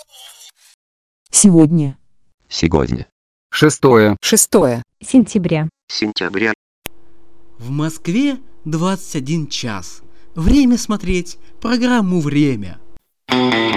Сегодня. Сегодня. 6 сентября. Сентября. В Москве 21 час. Время смотреть программу «Время».